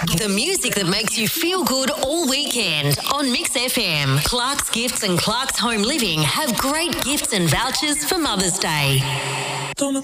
The music that makes you feel good all weekend on Mix FM. Clark's Gifts and Clark's Home Living have great gifts and vouchers for Mother's Day. Don't